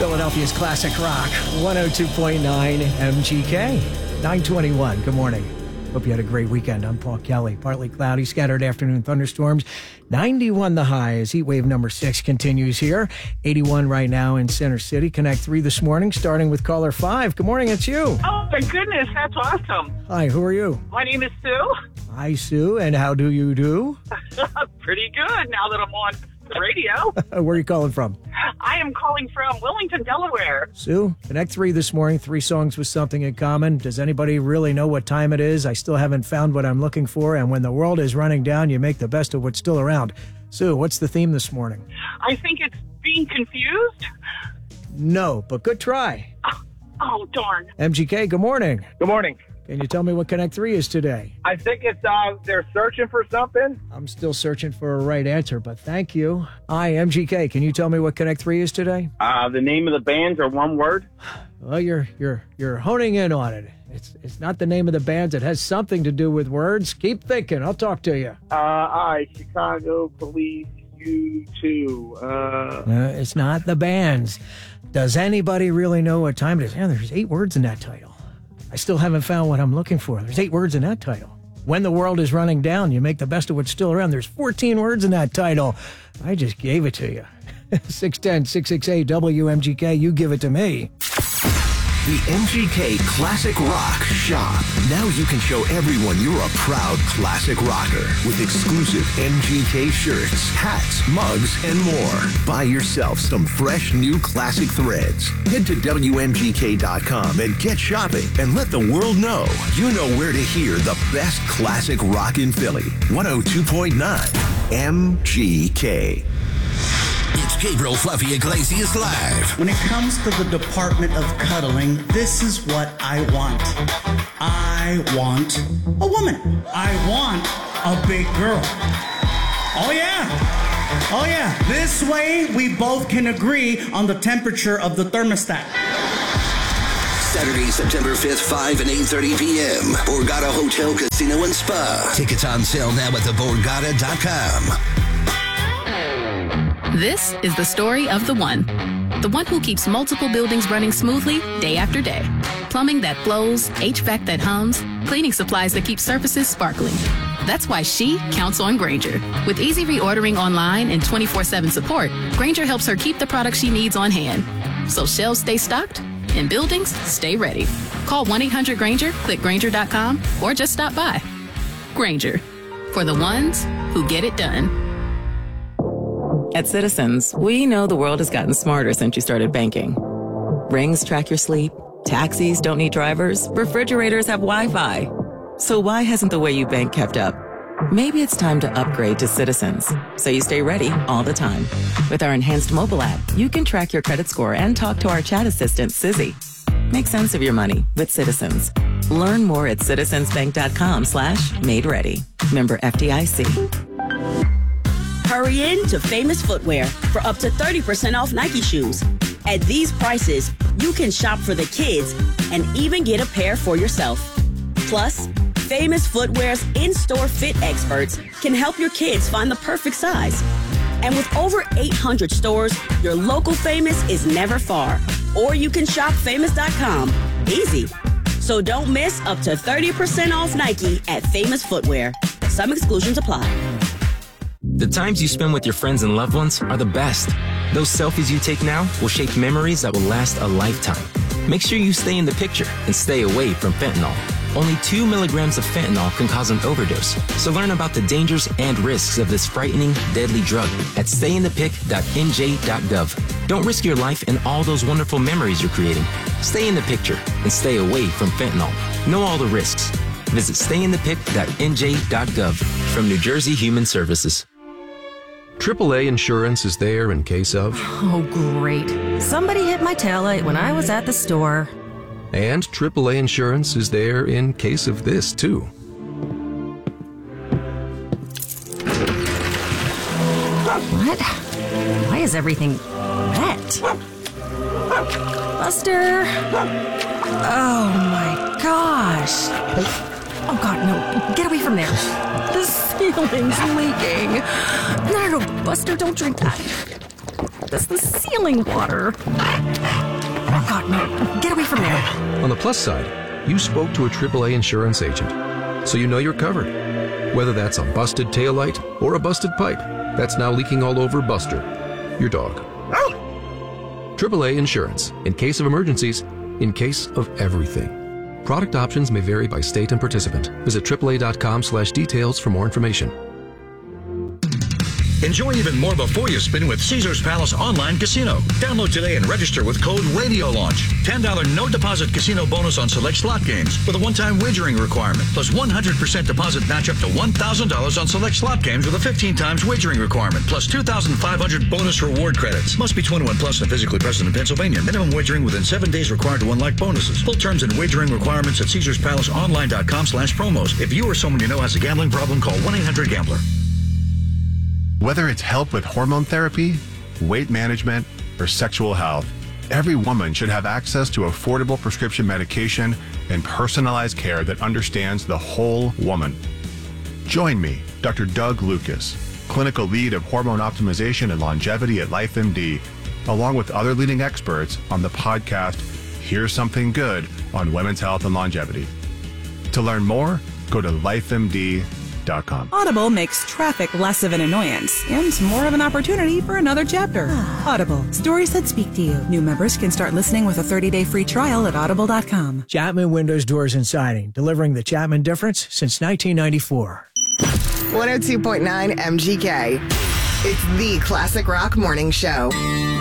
Philadelphia's classic rock, 102.9 MGK, 921. Good morning. Hope you had a great weekend. I'm Paul Kelly. Partly cloudy, scattered afternoon thunderstorms. 91 the high as heat wave number 6 continues here. 81 right now in Center City. Connect 3 this morning, starting with caller 5. Good morning, it's you. Oh, my goodness. That's awesome. Hi, who are you? My name is Sue. Hi, Sue. And how do you do? Pretty good now that I'm on the radio. Where are you calling from? I am calling from Wilmington, Delaware. Sue, Connect 3 this morning. 3 songs with something in common. Does anybody really know what time it is? I still haven't found what I'm looking for. And when the world is running down, you make the best of what's still around. Sue, what's the theme this morning? I think it's being confused. No, but good try. Oh, darn. MGK, good morning. Good morning. Can you tell me what Connect 3 is today? I think it's they're searching for something. I'm still searching for a right answer, but thank you. Hi, MGK. Can you tell me what Connect 3 is today? The name of the bands are one word. Well, you're honing in on it. It's not the name of the bands. It has something to do with words. Keep thinking. I'll talk to you. All right, Chicago Police, U2. It's not the bands. Does anybody really know what time it is? Yeah, there's 8 words in that title. I still haven't found what I'm looking for. There's 8 words in that title. When the world is running down, you make the best of what's still around. There's 14 words in that title. I just gave it to you. 610-668-WMGK, you give it to me. The MGK Classic Rock Shop. Now you can show everyone you're a proud classic rocker with exclusive MGK shirts, hats, mugs, and more. Buy yourself some fresh new classic threads. Head to WMGK.com and get shopping and let the world know you know where to hear the best classic rock in Philly. 102.9 MGK. It's Gabriel Fluffy Iglesias Live. When it comes to the department of cuddling, this is what I want. I want a woman. I want a big girl. Oh yeah. Oh yeah. This way we both can agree on the temperature of the thermostat. Saturday, September 5th, 5 and 8:30 p.m. Borgata Hotel, Casino, and Spa. Tickets on sale now at theborgata.com. This is the story of the one who keeps multiple buildings running smoothly day after day. Plumbing that flows, HVAC that hums, cleaning supplies that keep surfaces sparkling. That's why she counts on Grainger. With easy reordering online and 24/7 support, Grainger helps her keep the products she needs on hand. So shelves stay stocked and buildings stay ready. Call 1-800-GRAINGER, click Grainger.com, or just stop by. Grainger, for the ones who get it done. At Citizens, we know the world has gotten smarter since you started banking. Rings track your sleep, taxis don't need drivers, refrigerators have Wi-Fi. So why hasn't the way you bank kept up? Maybe it's time to upgrade to Citizens, so you stay ready all the time. With our enhanced mobile app, you can track your credit score and talk to our chat assistant, Sizzy. Make sense of your money with Citizens. Learn more at citizensbank.com/made ready. Member FDIC. Hurry in to Famous Footwear for up to 30% off Nike shoes. At these prices, you can shop for the kids and even get a pair for yourself. Plus, Famous Footwear's in-store fit experts can help your kids find the perfect size. And with over 800 stores, your local Famous is never far. Or you can shop famous.com. Easy. So don't miss up to 30% off Nike at Famous Footwear. Some exclusions apply. The times you spend with your friends and loved ones are the best. Those selfies you take now will shape memories that will last a lifetime. Make sure you stay in the picture and stay away from fentanyl. Only 2 milligrams of fentanyl can cause an overdose. So learn about the dangers and risks of this frightening, deadly drug at stayinthepic.nj.gov. Don't risk your life and all those wonderful memories you're creating. Stay in the picture and stay away from fentanyl. Know all the risks. Visit stayinthepic.nj.gov from New Jersey Human Services. AAA Insurance is there in case of... Oh, great. Somebody hit my taillight when I was at the store. And AAA Insurance is there in case of this, too. What? Why is everything wet? Buster! Oh, my gosh. Oh, God, no. Get away from there. The ceiling's leaking. No, Buster, don't drink that. This the ceiling water. Oh, God, no. Get away from there. On the plus side, you spoke to a AAA insurance agent, so you know you're covered. Whether that's a busted taillight or a busted pipe that's now leaking all over Buster, your dog. AAA Insurance. In case of emergencies, in case of everything. Product options may vary by state and participant. Visit AAA.com/details for more information. Enjoy even more before you spin with Caesars Palace Online Casino. Download today and register with code RADIOLAUNCH. $10 no deposit casino bonus on select slot games with a one-time wagering requirement. Plus 100% deposit match up to $1,000 on select slot games with a 15 times wagering requirement. Plus 2,500 bonus reward credits. Must be 21 plus and physically present in Pennsylvania. Minimum wagering within 7 days required to unlock bonuses. Full terms and wagering requirements at CaesarsPalaceOnline.com/promos. If you or someone you know has a gambling problem, call 1-800-GAMBLER. Whether it's help with hormone therapy, weight management, or sexual health, every woman should have access to affordable prescription medication and personalized care that understands the whole woman. Join me, Dr. Doug Lucas, clinical lead of hormone optimization and longevity at LifeMD, along with other leading experts on the podcast, Here's Something Good on Women's Health and Longevity. To learn more, go to lifemd.com. Audible makes traffic less of an annoyance and more of an opportunity for another chapter. Audible, stories that speak to you. New members can start listening with a 30-day free trial at audible.com. Chapman Windows, Doors, and Siding, delivering the Chapman difference since 1994. 102.9 MGK. It's the Classic Rock Morning Show.